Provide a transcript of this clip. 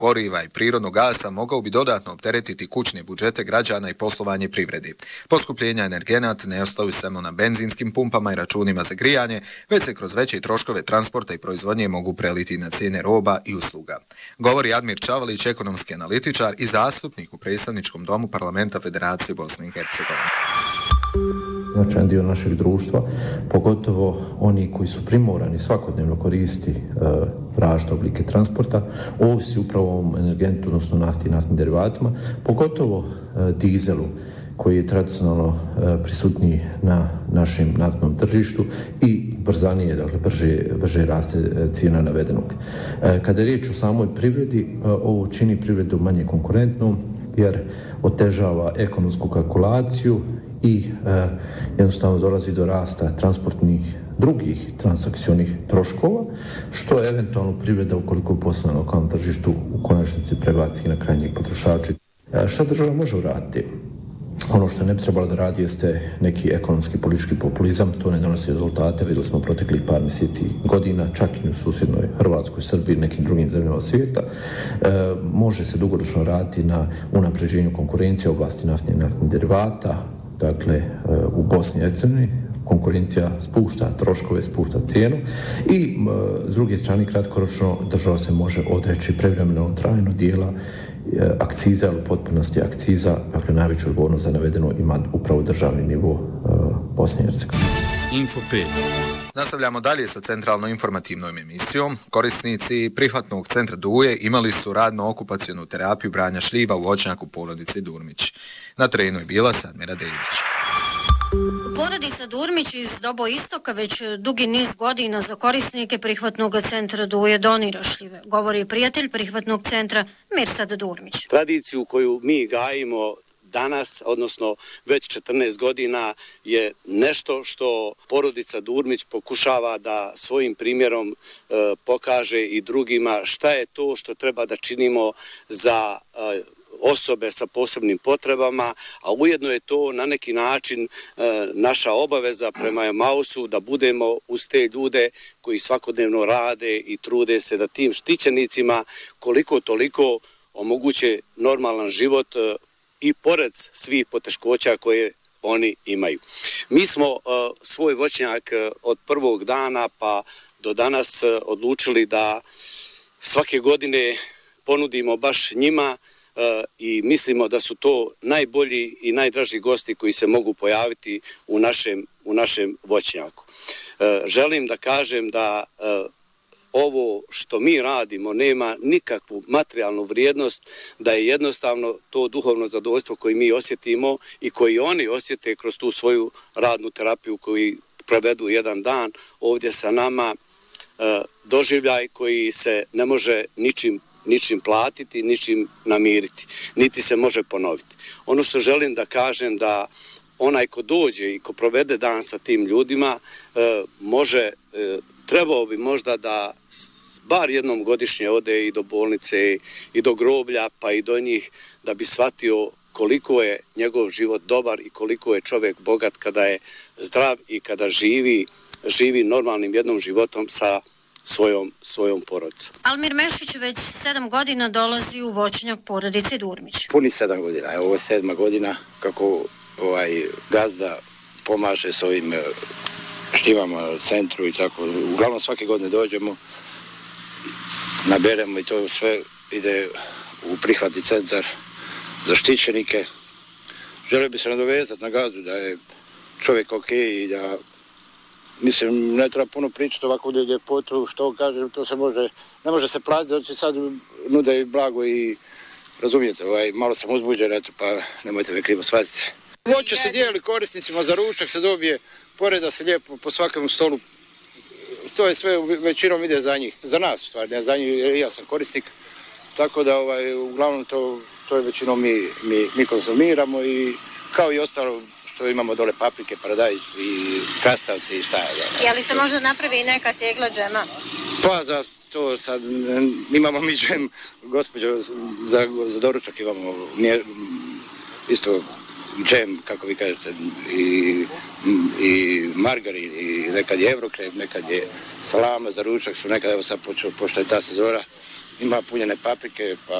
goriva i prirodnog gasa mogao bi dodatno opteretiti kućne budžete građana i poslovanje privredi. Poskupljenja energenata ne ostaju samo na benzinskim pumpama i računima za grijanje, već se kroz veće troškove transporta i proizvodnje mogu preliti na cijene roba i usluga. Govori Admir Čavalić, ekonomski analitičar i zastupnik u predstavničkom domu Parlamenta Federacije Bosne i Hercegovine. Značajan dio našeg društva, pogotovo oni koji su primorani svakodnevno koristiti različite oblike transporta, ovisi upravo o ovom energentu, odnosno nafti i naftnim derivatima, pogotovo dizelu koji je tradicionalno prisutniji na našem naftnom tržištu i brzanije, dakle brže raste cijena navedenog. Kada je riječ o samoj privredi, ovo čini privredu manje konkurentnom jer otežava ekonomsku kalkulaciju i jednostavno dolazi do rasta transportnih drugih transakcionih troškova, što eventualno privreda ukoliko je poslovna na lokalnom tržištu u konačnici prebaci na krajnjeg potrošača. Šta država može uraditi? Ono što ne bi trebalo da radi jeste neki ekonomski politički populizam, to ne donosi rezultate, vidjeli smo proteklih par mjeseci godina, čak i u susjednoj Hrvatskoj, Srbiji i nekim drugim zemljama svijeta. Može se dugoročno raditi na unapređenju konkurencije u oblasti naftnih derivata, dakle u Bosni i Hercegovini konkurencija spušta troškove, spušta cijenu i s druge strane kratkoročno država se može odreći privremeno trajno dijela akciza ili potpunosti akciza, dakle najveću odgovornost za navedeno ima upravo državni nivo Bosne i Hercegovine. Info 5. Nastavljamo dalje sa centralno informativnom emisijom. Korisnici prihvatnog centra Duje imali su radno-okupacionu terapiju branja šljiva u voćnjaku porodice Durmić. Na terenu je bila Sadmira Dević. Porodica Durmić iz Dobo Istoka već dugi niz godina za korisnike prihvatnog centra Duje donira šljive, govori prijatelj prihvatnog centra Mirsad Durmić. Tradiciju koju mi gajimo danas, odnosno već 14 godina, je nešto što porodica Durmić pokušava da svojim primjerom pokaže i drugima šta je to što treba da činimo za osobe sa posebnim potrebama, a ujedno je to na neki način naša obaveza prema Emausu da budemo uz te ljude koji svakodnevno rade i trude se da tim štićenicima koliko toliko omoguće normalan život i pored svih poteškoća koje oni imaju. Mi smo svoj voćnjak od prvog dana pa do danas odlučili da svake godine ponudimo baš njima i mislimo da su to najbolji i najdraži gosti koji se mogu pojaviti u našem voćnjaku. Želim da kažem da ovo što mi radimo nema nikakvu materijalnu vrijednost, da je jednostavno to duhovno zadovoljstvo koje mi osjetimo i koji oni osjete kroz tu svoju radnu terapiju koju provedu jedan dan ovdje sa nama, doživljaj koji se ne može ničim platiti, ničim namiriti, niti se može ponoviti. Ono što želim da kažem da onaj ko dođe i ko provede dan sa tim ljudima trebao bi možda da bar jednom godišnje ode i do bolnice i do groblja pa i do njih da bi shvatio koliko je njegov život dobar i koliko je čovjek bogat kada je zdrav i kada živi normalnim jednom životom sa svojom porodicom. Almir Mešić već 7 godina dolazi u voćnjak porodice Durmić. Puni 7 godina, ovo je 7. godina kako gazda pomaže s ovim šljivama centru i tako. Uglavnom svake godine dođemo, naberemo i to sve ide u prihvatni centar za štićenike. Želio bi se nadovezati na gazdu da je čovjek ok i da mislim, ne treba puno pričati ovako ljepotu, što kažem, to se ne može se platiti, znači sad nude i blago i razumijete, malo sam uzbuđen, eto, pa nemojte me krivo shvatiti. Voće se dijeli korisnicima, za ručak se dobije, poreda se lijepo po svakom stolu, to je sve većinom ide za njih, za nas, stvarno, ne za njih, jer ja sam korisnik, tako da uglavnom to je većinom mi konzumiramo i kao i ostalo što imamo dole paprike, paradajz i krastavci i šta je. Je li se možda napravi i neka tegla džema? Pa za to sad imamo mi džem, gospođo, za doručak imamo isto džem, kako vi kažete, i margarin, i nekad je evrokrem, nekad je salama za ručak, smo nekad, evo sad pošto je ta sezona, ima punjene paprike, pa